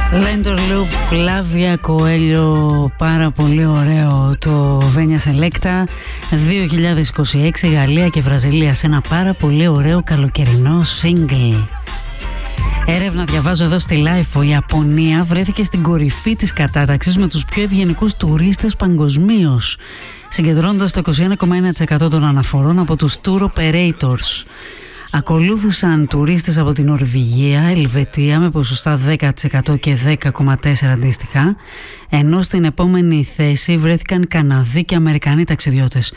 Λέντορ Λουπ, Φλάβια Κοέλιο, πάρα πολύ ωραίο το Βένια Σελέκτα 2026, Γαλλία και Βραζιλία, σε ένα πάρα πολύ ωραίο καλοκαιρινό single. Έρευνα διαβάζω εδώ στη Lifeo, η Ιαπωνία βρέθηκε στην κορυφή της κατάταξης με τους πιο ευγενικούς τουρίστες παγκοσμίως, συγκεντρώνοντας το 21,1% των αναφορών από τους tour operators. Ακολούθησαν τουρίστες από την Νορβηγία, Ελβετία με ποσοστά 10% και 10,4% αντίστοιχα, ενώ στην επόμενη θέση βρέθηκαν Καναδοί και Αμερικανοί ταξιδιώτες.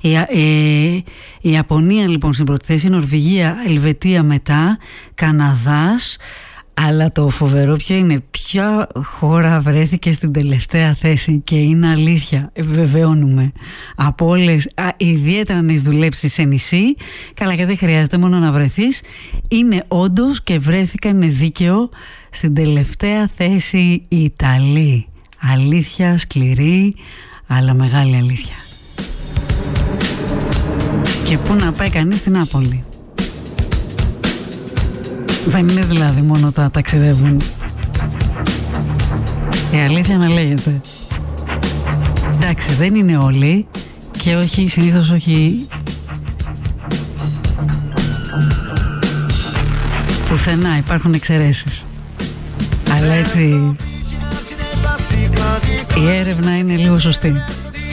Η Ιαπωνία λοιπόν στην πρώτη θέση, Νορβηγία, Ελβετία μετά, Καναδάς. Αλλά το φοβερό ποιο είναι, ποια χώρα βρέθηκε στην τελευταία θέση, και είναι αλήθεια, επιβεβαιώνουμε, από όλες, ιδιαίτερα να έχεις δουλέψει σε νησί, καλά, και δεν χρειάζεται μόνο να βρεθείς, είναι όντως, και βρέθηκαν, είναι δίκαιο, στην τελευταία θέση οι Ιταλοί. Αλήθεια, σκληρή, αλλά μεγάλη αλήθεια. Και πού να πάει κανείς στην Νάπολη. Δεν είναι δηλαδή μόνο τα ταξιδεύουν. Η αλήθεια να λέγεται. Εντάξει, δεν είναι όλοι, και όχι, συνήθως όχι πουθενά, υπάρχουν εξαιρέσεις. Αλλά έτσι η έρευνα είναι λίγο σωστή.